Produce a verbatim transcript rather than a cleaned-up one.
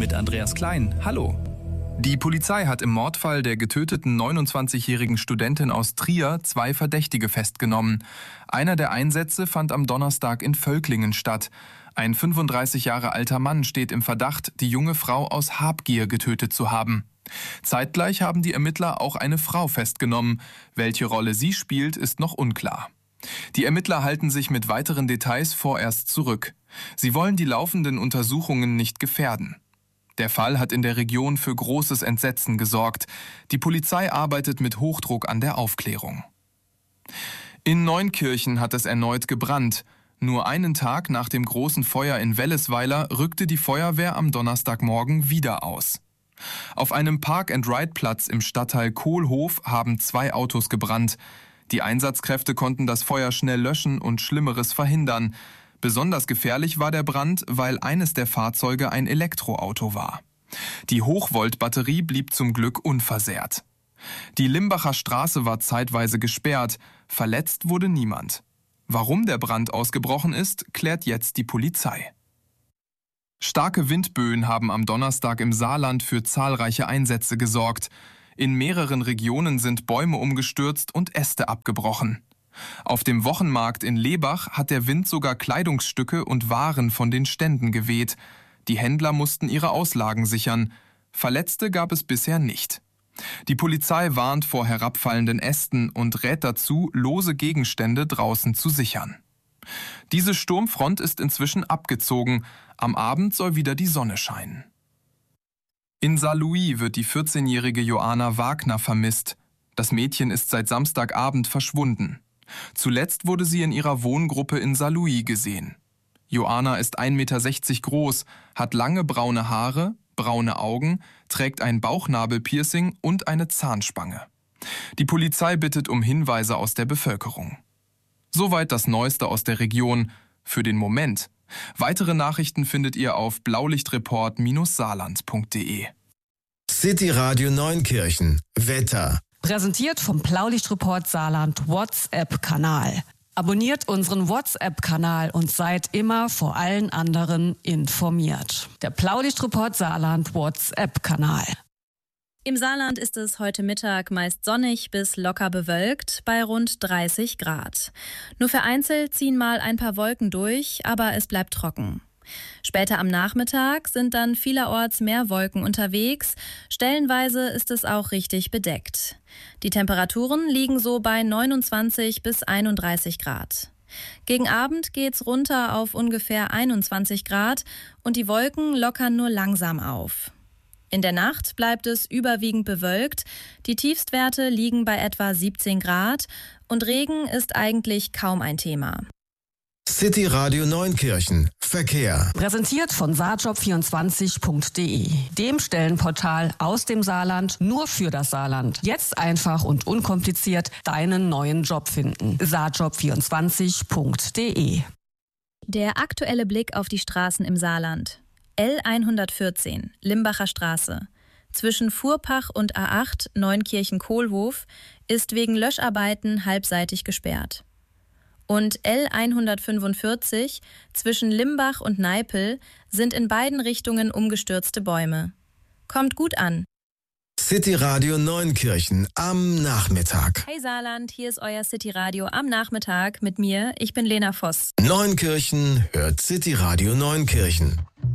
mit Andreas Klein. Hallo. Die Polizei hat im Mordfall der getöteten neunundzwanzigjährigen Studentin aus Trier zwei Verdächtige festgenommen. Einer der Einsätze fand am Donnerstag in Völklingen statt. Ein fünfunddreißig Jahre alter Mann steht im Verdacht, die junge Frau aus Habgier getötet zu haben. Zeitgleich haben die Ermittler auch eine Frau festgenommen. Welche Rolle sie spielt, ist noch unklar. Die Ermittler halten sich mit weiteren Details vorerst zurück. Sie wollen die laufenden Untersuchungen nicht gefährden. Der Fall hat in der Region für großes Entsetzen gesorgt. Die Polizei arbeitet mit Hochdruck an der Aufklärung. In Neunkirchen hat es erneut gebrannt. Nur einen Tag nach dem großen Feuer in Wellesweiler rückte die Feuerwehr am Donnerstagmorgen wieder aus. Auf einem Park-and-Ride-Platz im Stadtteil Kohlhof haben zwei Autos gebrannt. Die Einsatzkräfte konnten das Feuer schnell löschen und Schlimmeres verhindern. Besonders gefährlich war der Brand, weil eines der Fahrzeuge ein Elektroauto war. Die Hochvolt-Batterie blieb zum Glück unversehrt. Die Limbacher Straße war zeitweise gesperrt, verletzt wurde niemand. Warum der Brand ausgebrochen ist, klärt jetzt die Polizei. Starke Windböen haben am Donnerstag im Saarland für zahlreiche Einsätze gesorgt. In mehreren Regionen sind Bäume umgestürzt und Äste abgebrochen. Auf dem Wochenmarkt in Lebach hat der Wind sogar Kleidungsstücke und Waren von den Ständen geweht. Die Händler mussten ihre Auslagen sichern. Verletzte gab es bisher nicht. Die Polizei warnt vor herabfallenden Ästen und rät dazu, lose Gegenstände draußen zu sichern. Diese Sturmfront ist inzwischen abgezogen. Am Abend soll wieder die Sonne scheinen. In Saarlouis wird die vierzehnjährige Joanna Wagner vermisst. Das Mädchen ist seit Samstagabend verschwunden. Zuletzt wurde sie in ihrer Wohngruppe in Saarlouis gesehen. Joanna ist ein Meter sechzig groß, hat lange braune Haare, braune Augen, trägt ein Bauchnabelpiercing und eine Zahnspange. Die Polizei bittet um Hinweise aus der Bevölkerung. Soweit das Neueste aus der Region. Für den Moment. Weitere Nachrichten findet ihr auf blaulichtreport saarland punkt de. City Radio Neunkirchen. Wetter. Präsentiert vom Blaulichtreport Saarland WhatsApp-Kanal. Abonniert unseren WhatsApp-Kanal und seid immer vor allen anderen informiert. Der Blaulichtreport Saarland WhatsApp-Kanal. Im Saarland ist es heute Mittag meist sonnig bis locker bewölkt bei rund dreißig Grad. Nur vereinzelt ziehen mal ein paar Wolken durch, aber es bleibt trocken. Später am Nachmittag sind dann vielerorts mehr Wolken unterwegs. Stellenweise ist es auch richtig bedeckt. Die Temperaturen liegen so bei neunundzwanzig bis einunddreißig Grad. Gegen Abend geht's runter auf ungefähr einundzwanzig Grad und die Wolken lockern nur langsam auf. In der Nacht bleibt es überwiegend bewölkt. Die Tiefstwerte liegen bei etwa siebzehn Grad und Regen ist eigentlich kaum ein Thema. City Radio Neunkirchen. Verkehr. Präsentiert von saarjob vierundzwanzig punkt de, dem Stellenportal aus dem Saarland nur für das Saarland. Jetzt einfach und unkompliziert deinen neuen Job finden. saarjob vierundzwanzig punkt de. Der aktuelle Blick auf die Straßen im Saarland. L hundertvierzehn, Limbacher Straße. Zwischen Fuhrpach und A acht, Neunkirchen-Kohlhof, ist wegen Löscharbeiten halbseitig gesperrt. Und L hundertfünfundvierzig, zwischen Limbach und Neipel, sind in beiden Richtungen umgestürzte Bäume. Kommt gut an. City Radio Neunkirchen am Nachmittag. Hey Saarland, hier ist euer City Radio am Nachmittag mit mir. Ich bin Lena Voss. Neunkirchen hört City Radio Neunkirchen.